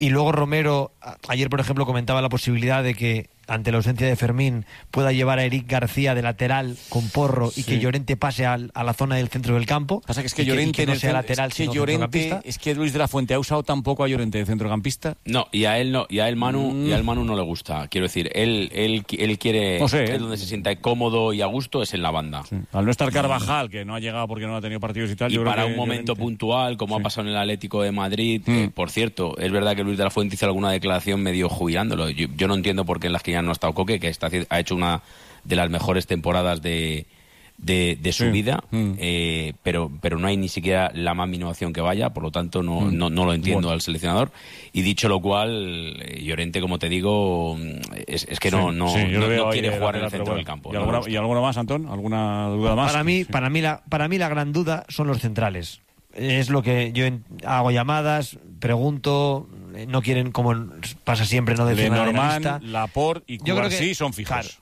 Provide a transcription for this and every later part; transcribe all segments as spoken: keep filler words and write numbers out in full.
Y luego Romero, ayer por ejemplo comentaba la posibilidad de que ante la ausencia de Fermín pueda llevar a Eric García de lateral con Porro y sí. que Llorente pase al, a la zona del centro del campo. Pasa que es que Llorente que, que no sea lateral, es que sino Llorente, es que Luis de la Fuente ha usado tampoco a Llorente de centrocampista. No, y a él no, y a él Manu, mm. y a él Manu no le gusta. Quiero decir, él él, él quiere no sé, es ¿eh? donde se sienta cómodo y a gusto es en la banda. Sí. Al no estar Carvajal, que no ha llegado porque no ha tenido partidos y tal. Y yo para creo que un momento Llorente... puntual, como sí. ha pasado en el Atlético de Madrid, mm. eh, por cierto, es verdad que Luis de la Fuente hizo alguna declaración medio jubilándolo. Yo, yo no entiendo por qué en las que ya no ha estado Coque, que está, ha hecho una de las mejores temporadas de, de, de su sí. vida, mm. eh, pero, pero no hay ni siquiera la más mínima opción que vaya, por lo tanto no, mm. no, no lo entiendo bueno. al seleccionador. Y dicho lo cual, eh, Llorente, como te digo, es, es que sí. no, no, sí, no, no quiere jugar en el centro bueno. del campo. ¿Y, no alguna, ¿Y alguna más, Antón? ¿Alguna duda más? Para mí, sí. para mí, la, para mí la gran duda son los centrales. Es lo que yo hago llamadas, pregunto, no quieren, como pasa siempre, no decir nada de la lista. Laporte y Cubarsí son fijos. Claro.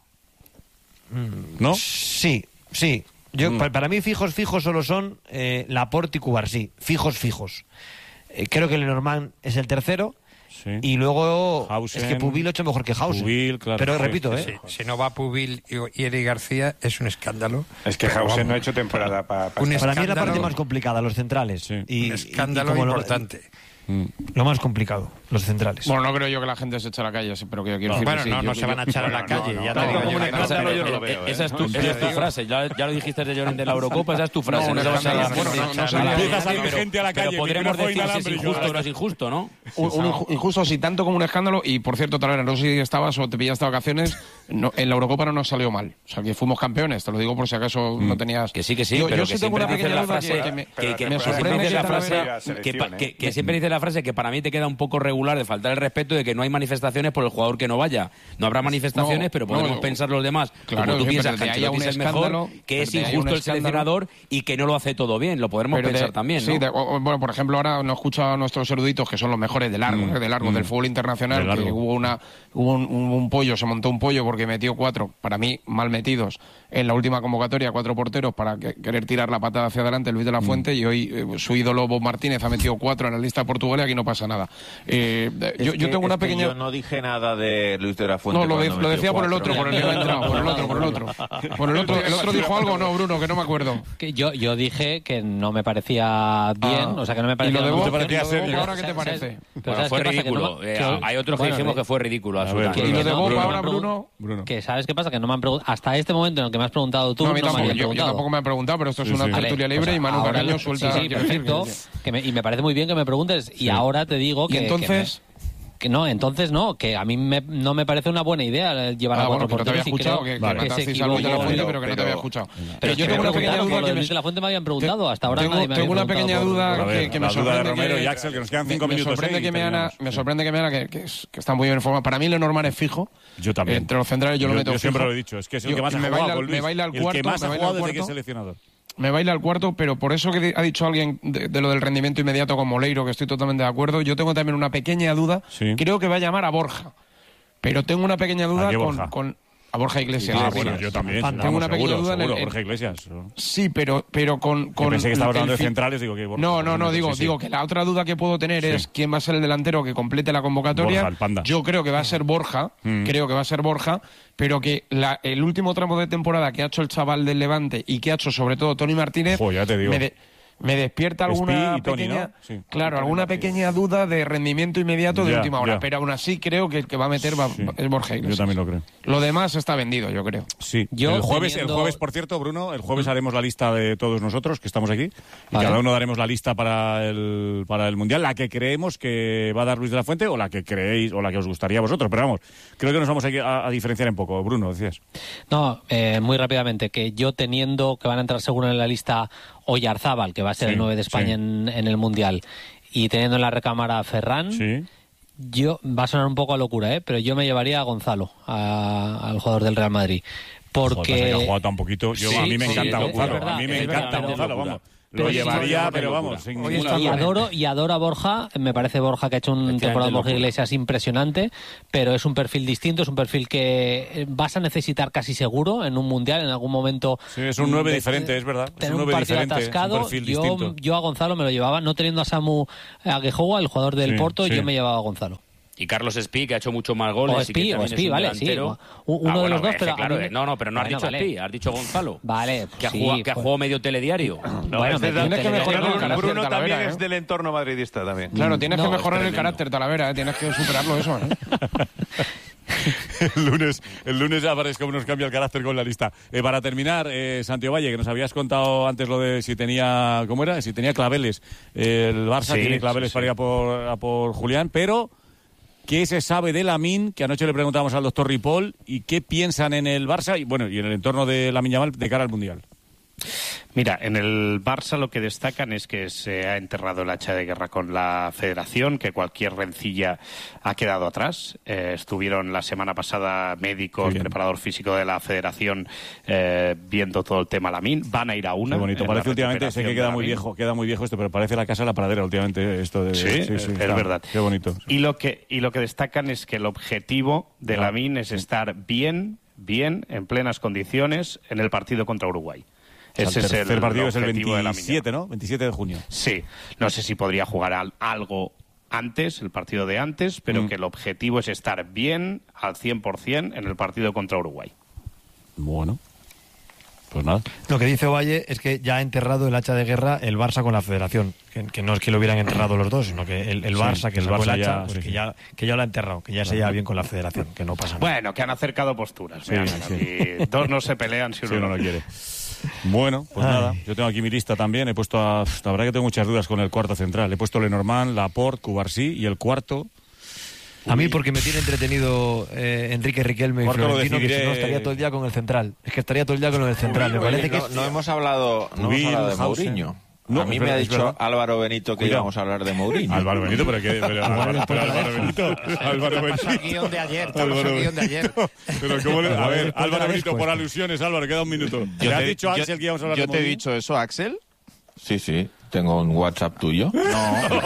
¿No? Sí, sí. Yo, mm. para, para mí fijos, fijos solo son eh, Laporte y Cubarsí. Fijos, fijos. Eh, creo que Lenormand es el tercero. Sí. Y luego Hausen, es que Pubil lo ha hecho mejor que Hausen. Pubil, claro, pero sí, repito, sí, ¿eh? sí. Si no va Pubil y Eric García es un escándalo. Es que Hausen vamos, no ha hecho temporada para... Pa, para mí es la parte más complicada, los centrales. Sí. Y, un escándalo y, y importante. Lo, lo más complicado, los centrales. Bueno, no creo yo que la gente se eche a la calle, pero que yo quiero no, decir bueno, que sí, no, yo, no yo, se van a echar a la calle. No, ya no, te digo no, yo. no, no, esa, yo no lo veo, esa ¿eh? es tu, no, esa es tu frase. Ya, ya lo dijiste de Llorente en la Eurocopa, esa es tu frase. No, no, no, no, no, bueno, no, no, no empieza a salir gente a la calle. Pero podremos decir si es injusto o no es injusto, ¿no? Un, un injusto, sí, tanto como un escándalo. Y por cierto, Talavera, no sé si estabas o te pillaste de vacaciones. No, en la Eurocopa no nos salió mal. O sea, que fuimos campeones. Te lo digo por si acaso mm. no tenías. Que sí, que sí. Yo, pero yo que sí tengo una pequeña duda frase que, que, me, que, que me sorprende que la frase que, que, que siempre dice la frase que para mí te queda un poco regular de faltar el respeto de que no hay manifestaciones por el jugador que no vaya. No habrá manifestaciones, no, pero podemos no, pensar los demás. Claro, como tú piensas que Ancelotti es el mejor, que es injusto el seleccionador y que no lo hace todo bien. Lo podremos pensar de, también, ¿no? Sí, de, bueno, por ejemplo, ahora nos escucha a nuestros eruditos que son los mejores de largo, mm. ¿eh? de largo, mm. del fútbol internacional, de que hubo una hubo un, un, un pollo, se montó un pollo porque metió cuatro, para mí mal metidos, en la última convocatoria, cuatro porteros para que, querer tirar la patada hacia adelante Luis de la Fuente, mm. y hoy eh, su ídolo Bob Martínez ha metido cuatro en la lista de Portugal y aquí no pasa nada. Eh, yo, que, yo tengo una pequeña... Yo no dije nada de Luis de la Fuente. No, lo, de, lo decía cuatro. por el otro, por el que no ha entrado, por el otro, por el otro. Por el otro, el otro dijo algo, no, Bruno, que no me acuerdo. Que yo, yo dije que no me parecía bien, ah, o sea, que no me parecía... ¿Y lo de Bob, parecía ser, ahora qué te parece? Bueno, fue ridículo. Que no, eh, hay otros que dijimos que fue ridículo. ¿Y lo de Bob ahora, Bruno? Que ¿sabes qué pasa? Que no me han preguntado... Hasta este momento en el que me has preguntado tú, no, no me tampoco, habían yo, preguntado. Yo tampoco me han preguntado, pero esto es sí, una sí. tertulia vale, libre pues y Manu ahora, Caraño suelta... Sí, sí, perfecto. Que me, y me parece muy bien que me preguntes. Sí. Y ahora te digo que... ¿Y entonces...? Que me, Que no, entonces no, que a mí me, no me parece una buena idea llevar ah, a cuatro bueno, porteros y creo que, que, vale. que, que se equivocó, de la Fuente, pero que no te había escuchado. Pero, pero yo tengo una pequeña duda que me... de la Fuente me habían preguntado, hasta ahora tengo, nadie me tengo una pequeña duda por, por, que, que me la sorprende duda de Romero que, y Axel, que nos quedan cinco me, minutos. Me sorprende, eh, que me, Ana, me sorprende que me Ana, que, que, es, que está muy bien informado. Para mí Lenormand es fijo. Yo también. Entre los centrales yo, yo lo meto Yo fijo. siempre lo he dicho, es que es el que más ha jugado con Luis. Me baila al cuarto. El que más ha jugado desde que es seleccionador. Me baila al cuarto, pero por eso que ha dicho alguien de, de lo del rendimiento inmediato con Moleiro, que estoy totalmente de acuerdo, yo tengo también una pequeña duda. Sí. Creo que va a llamar a Borja. Pero tengo una pequeña duda con, con a Borja Iglesias. Ah, bueno, yo también. Tengo vamos, una pequeña seguro, duda seguro, en el, Borja Iglesias. Sí, pero pero con, con yo pensé que estaba hablando de fin... centrales, digo que Borja, No, no, no, digo, sí, sí. digo que la otra duda que puedo tener sí. es quién va a ser el delantero que complete la convocatoria. Borja, el Panda. Yo creo que va a ser Borja, mm. creo que va a ser Borja, pero que la, el último tramo de temporada que ha hecho el chaval del Levante y que ha hecho sobre todo Toni Martínez, jo, ya te digo. me de... Me despierta alguna y Tony, pequeña, ¿no? Sí. claro, alguna pequeña duda de rendimiento inmediato de ya, última hora, ya. pero aún así creo que el que va a meter va, sí. es Borja Iglesias. Yo también lo creo. Lo demás está vendido, yo creo. Sí. Yo el jueves, teniendo... el jueves, por cierto, Bruno, el jueves haremos la lista de todos nosotros que estamos aquí y vale. cada uno daremos la lista para el para el mundial, la que creemos que va a dar Luis de la Fuente o la que creéis o la que os gustaría a vosotros, pero vamos, creo que nos vamos a, a, a diferenciar un poco. Bruno, decías. No, eh, muy rápidamente, que yo teniendo que van a entrar seguro en la lista Oyarzábal, que va a ser sí, el nueve de España sí. en, en el Mundial, y teniendo en la recámara a Ferran, sí. yo va a sonar un poco a locura, ¿eh? Pero yo me llevaría a Gonzalo, a, al jugador del Real Madrid. Porque... Joder, que ha jugado tan poquito. Yo, sí, a mí me sí, encanta sí, Gonzalo. verdad, a mí me es encanta verdad, Gonzalo, vamos. Lo pero llevaría, sí, pero vamos, sin ninguna y adoro y adoro a Borja, me parece Borja que ha hecho un temporada de Borja Iglesias impresionante, pero es un perfil distinto, es un perfil que vas a necesitar casi seguro en un mundial, en algún momento. Sí, es un nueve de, diferente, es verdad. Tener es un, un partido atascado. Un yo, distinto. yo a Gonzalo me lo llevaba, no teniendo a Samu Aguejoa, el jugador del sí, Porto, sí. yo me llevaba a Gonzalo. Y Carlos Espí, que ha hecho muchos más goles. O Espí, o Espí, vale, sí. Uno ah, bueno, de los dos, pero... Claro, me... No, no, pero no bueno, has dicho vale. Espí, has dicho Gonzalo. Vale, Que ha, sí, jugado, que ha jugado medio telediario. No, bueno, este tienes que mejorar el carácter, Bruno Talavera, también ¿eh? es del entorno madridista también. Claro, tienes no, que mejorar el carácter, Talavera, ¿eh? Tienes que superarlo eso, ¿eh? el lunes el lunes ya parece cómo nos cambia el carácter con la lista. Eh, para terminar, eh, Santiago Valle, que nos habías contado antes lo de si tenía, ¿cómo era? Si tenía claveles. Eh, el Barça sí, tiene claveles sí, sí. para ir a por, a por Julián, pero... ¿Qué se sabe de Lamine? Que anoche le preguntamos al doctor Ripoll. ¿Y qué piensan en el Barça y bueno y en el entorno de Lamine Yamal de cara al Mundial? Mira, en el Barça lo que destacan es que se ha enterrado el hacha de guerra con la Federación, que cualquier rencilla ha quedado atrás. Eh, estuvieron la semana pasada médicos, preparador físico de la Federación eh, viendo todo el tema Lamine. Van a ir a una. Qué bonito. Parece últimamente, sé que queda muy viejo, queda muy viejo esto, pero parece la casa de la pradera últimamente esto de. Sí, sí, sí es está, verdad. Qué bonito. Y lo que y lo que destacan es que el objetivo de no. Lamine es estar bien, bien, en plenas condiciones en el partido contra Uruguay. Ese el es el tercer partido es el veintisiete, ¿no? veintisiete de junio. Sí. No sé si podría jugar al, algo antes, el partido de antes, pero mm. que el objetivo es estar bien al cien por ciento en el partido contra Uruguay. Bueno. Pues nada. Lo que dice Valle es que ya ha enterrado el hacha de guerra el Barça con la Federación. Que, que no es que lo hubieran enterrado los dos, sino que el, el sí, Barça, que el sacó Barça el hacha, ya, pues sí, que, ya, que ya lo ha enterrado, que ya se lleva bien con la Federación, que no pasa nada. Bueno, que han acercado posturas. Sí, sí. Y dos no se pelean si uno, sí, uno no lo quiere. Bueno, pues Ay. nada, yo tengo aquí mi lista también, he puesto a... La verdad que tengo muchas dudas con el cuarto central. He puesto Lenormand, Laporte, Cubarsí y el cuarto... A mí porque me tiene entretenido eh, Enrique Riquelme y Florentino, que si no estaría todo el día con el central. Es que estaría todo el día con el central. Me parece Oye, que no, no hemos hablado, no hemos hablado de Mourinho. No, a mí me ha dicho verdad. Álvaro Benito que Cuidado. íbamos a hablar de Mourinho. Álvaro Benito, pero que pero, Álvaro, pero Álvaro Benito, Álvaro Benito. El guión de ayer, el guión de ayer. Pero cómo le, a ver, Álvaro Benito por alusiones, Álvaro, queda un minuto. ¿Te ha dicho Axel que íbamos a hablar de Mourinho? ¿Yo te he dicho eso, Axel? Sí, sí. ¿Tengo un WhatsApp tuyo? No. no.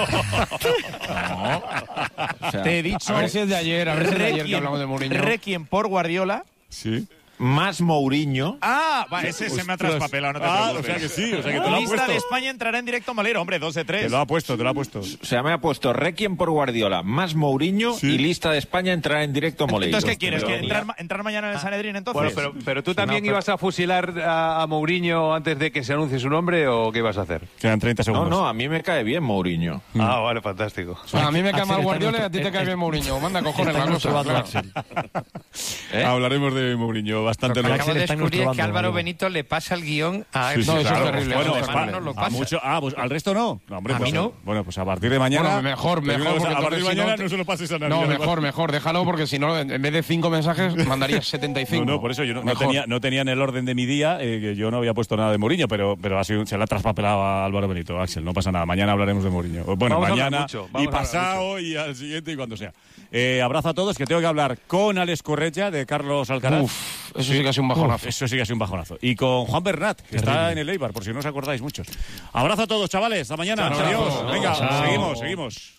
O sea, te he dicho... A ver si es de ayer, a ver si es de ayer que hablamos de Mourinho. Requiem por Guardiola. Sí. Más Mourinho. Ah, va, ese se me ha traspapelado, no te ah, preocupes. O sea que sí, o sea que te lo ha Lista puesto. de España entrará en directo Malero, hombre, dos de tres. Te lo ha puesto, te lo ha puesto. O sea, me ha puesto Requiem por Guardiola, más Mourinho sí. y lista de España entrará en directo Moleiro. Entonces, ¿qué quieres? ¿Que entrar, entrar mañana en el Sanedrín entonces? Bueno, pero, pero tú también no, pero... ibas a fusilar a, a Mourinho antes de que se anuncie su nombre o qué ibas a hacer? Quedan treinta segundos. No, no, a mí me cae bien Mourinho. Mm. Ah, vale, fantástico. A mí me cae mal Guardiola y a ti te cae bien Mourinho. Manda cojones la cosa. ¿Eh? Hablaremos de Mourinho bastante. Acabo de descubrir que Álvaro Benito le pasa el guión a... Sí, sí, no, eso claro. es terrible. Bueno, es para, no lo pasa. A mucho, ah, pues al resto no. no hombre, a pues, mí no. Bueno, pues a partir de mañana... Bueno, mejor, mejor. Cosa, a partir de mañana si no, no se lo pases a nadie. No, mejor, mejor. Déjalo porque si no, en vez de cinco mensajes, mandarías setenta y cinco. No, no, por eso yo no, no, tenía, no tenía en el orden de mi día, eh, que yo no había puesto nada de Mourinho, pero, pero ha sido, se le ha traspapelado a Álvaro Benito, Axel. No pasa nada. Mañana hablaremos de Mourinho. Bueno, vamos mañana mucho, y pasado y al siguiente y cuando sea. Eh, abrazo a todos, que tengo que hablar con Alex Correia de Carlos Alcaraz. Uf, eso sí que ha sido un bajonazo. Uf, eso sí que ha sido un bajonazo. Y con Juan Bernat, que Terrible. está en el Eibar, por si no os acordáis muchos. Abrazo a todos, chavales. Hasta mañana. Chao, Adiós. Chao. Venga, chao. seguimos, seguimos.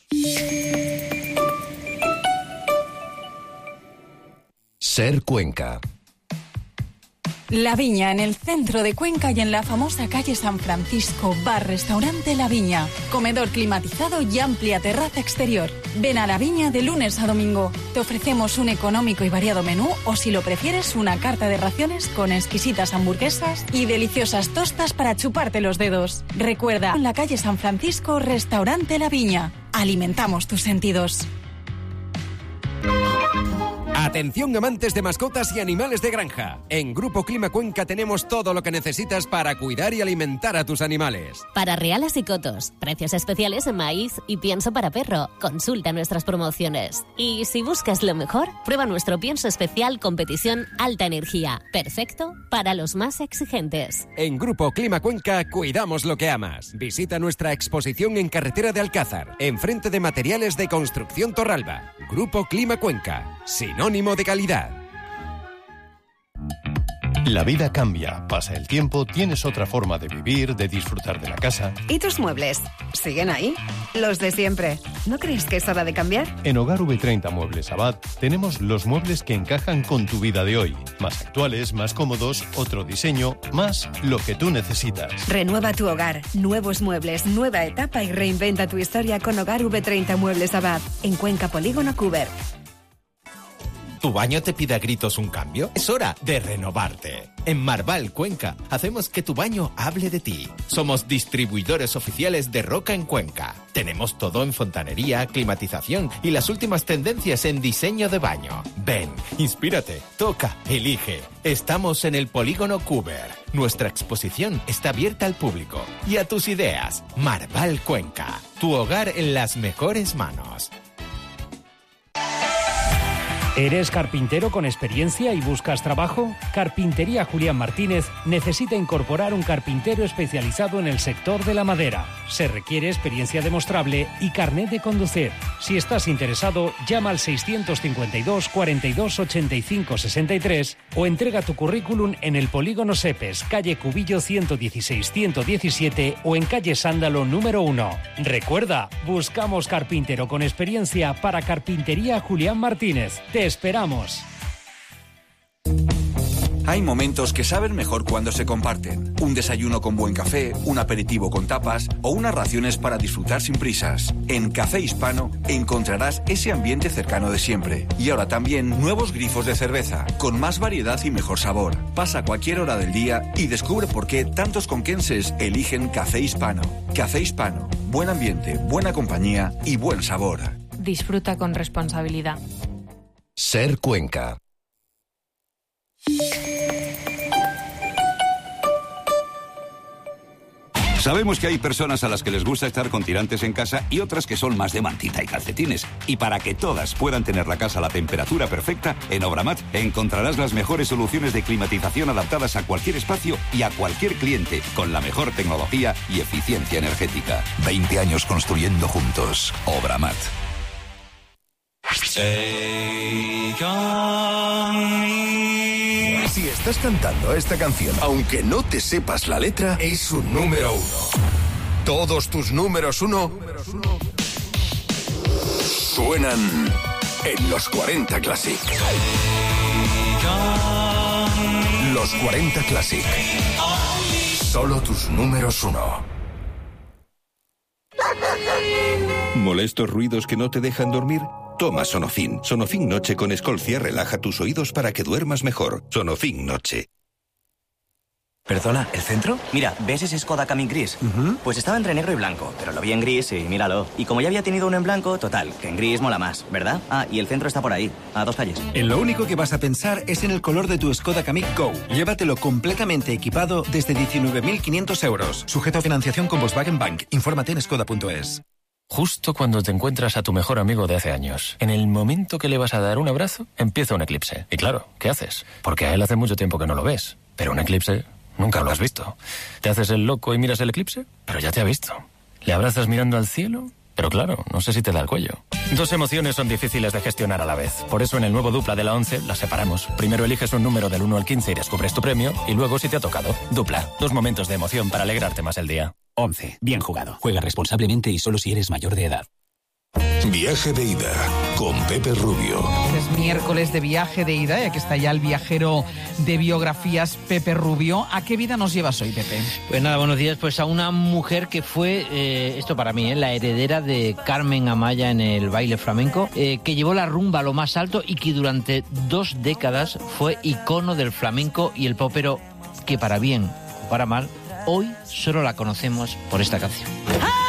Ser Cuenca. La Viña, en el centro de Cuenca y en la famosa calle San Francisco, bar-restaurante La Viña. Comedor climatizado y amplia terraza exterior. Ven a La Viña de lunes a domingo. Te ofrecemos un económico y variado menú o, si lo prefieres, una carta de raciones con exquisitas hamburguesas y deliciosas tostas para chuparte los dedos. Recuerda, en la calle San Francisco, restaurante La Viña. Alimentamos tus sentidos. Atención amantes de mascotas y animales de granja. En Grupo Clima Cuenca tenemos todo lo que necesitas para cuidar y alimentar a tus animales. Para reales y cotos, precios especiales en maíz y pienso para perro. Consulta nuestras promociones. Y si buscas lo mejor, prueba nuestro pienso especial competición alta energía. Perfecto para los más exigentes. En Grupo Clima Cuenca cuidamos lo que amas. Visita nuestra exposición en Carretera de Alcázar, enfrente de Materiales de Construcción Torralba. Grupo Clima Cuenca, sinónimo de calidad. La vida cambia, pasa el tiempo, tienes otra forma de vivir, de disfrutar de la casa. ¿Y tus muebles? ¿Siguen ahí? Los de siempre. ¿No crees que es hora de cambiar? En Hogar V treinta Muebles Abad tenemos los muebles que encajan con tu vida de hoy. Más actuales, más cómodos, otro diseño, más lo que tú necesitas. Renueva tu hogar, nuevos muebles, nueva etapa y reinventa tu historia con Hogar V treinta Muebles Abad. En Cuenca Polígono Cuber. ¿Tu baño te pide a gritos un cambio? Es hora de renovarte. En Marval Cuenca hacemos que tu baño hable de ti. Somos distribuidores oficiales de Roca en Cuenca. Tenemos todo en fontanería, climatización y las últimas tendencias en diseño de baño. Ven, inspírate, toca, elige. Estamos en el Polígono Cuber. Nuestra exposición está abierta al público y a tus ideas. Marval Cuenca, tu hogar en las mejores manos. ¿Eres carpintero con experiencia y buscas trabajo? Carpintería Julián Martínez necesita incorporar un carpintero especializado en el sector de la madera. Se requiere experiencia demostrable y carnet de conducir. Si estás interesado, llama al seiscientos cincuenta y dos, cuarenta y dos, ochenta y cinco, sesenta y tres o entrega tu currículum en el Polígono Sepes, calle Cubillo ciento dieciséis ciento diecisiete o en calle Sándalo número uno. Recuerda, buscamos carpintero con experiencia para Carpintería Julián Martínez. Te esperamos. Hay momentos que saben mejor cuando se comparten. Un desayuno con buen café, un aperitivo con tapas o unas raciones para disfrutar sin prisas. En Café Hispano encontrarás ese ambiente cercano de siempre. Y ahora también nuevos grifos de cerveza, con más variedad y mejor sabor. Pasa cualquier hora del día y descubre por qué tantos conquenses eligen Café Hispano. Café Hispano. Buen ambiente, buena compañía y buen sabor. Disfruta con responsabilidad. Ser Cuenca. Sabemos que hay personas a las que les gusta estar con tirantes en casa y otras que son más de mantita y calcetines. Y para que todas puedan tener la casa a la temperatura perfecta, en Obramat encontrarás las mejores soluciones de climatización adaptadas a cualquier espacio y a cualquier cliente, con la mejor tecnología y eficiencia energética. veinte años construyendo juntos. Obramat. Si estás cantando esta canción, aunque no te sepas la letra, es un número uno. Todos tus números uno suenan en los cuarenta Classic. Los cuarenta Classic. Solo tus números uno. ¿Molestos ruidos que no te dejan dormir? Toma Sonofin. Sonofin Noche con Escolcia relaja tus oídos para que duermas mejor. Sonofin Noche. ¿Perdona, el centro? Mira, ¿ves ese Skoda Kamiq gris? Uh-huh. Pues estaba entre negro y blanco, pero lo vi en gris y míralo. Y como ya había tenido uno en blanco, total, que en gris mola más, ¿verdad? Ah, y el centro está por ahí, a dos calles. En lo único que vas a pensar es en el color de tu Skoda Kamiq Go. Llévatelo completamente equipado desde diecinueve mil quinientos euros. Sujeto a financiación con Volkswagen Bank. Infórmate en skoda punto es. Justo cuando te encuentras a tu mejor amigo de hace años, en el momento que le vas a dar un abrazo, empieza un eclipse. Y claro, ¿qué haces? Porque a él hace mucho tiempo que no lo ves. Pero un eclipse nunca lo has visto. ¿Te haces el loco y miras el eclipse? Pero ya te ha visto. ¿Le abrazas mirando al cielo? Pero claro, no sé si te da el cuello. Dos emociones son difíciles de gestionar a la vez. Por eso en el nuevo Dupla de la once las separamos. Primero eliges un número del uno al quince y descubres tu premio. Y luego si te ha tocado. Dupla. Dos momentos de emoción para alegrarte más el día. once. Bien jugado. Juega responsablemente y solo si eres mayor de edad. Viaje de ida con Pepe Rubio. Es miércoles de viaje de ida y aquí está ya el viajero de biografías Pepe Rubio. ¿A qué vida nos llevas hoy, Pepe? Pues nada, buenos días. Pues a una mujer que fue, eh, esto para mí, eh, la heredera de Carmen Amaya en el baile flamenco, eh, que llevó la rumba a lo más alto y que durante dos décadas fue icono del flamenco y el popero, que para bien o para mal, hoy solo la conocemos por esta canción. ¡Ah!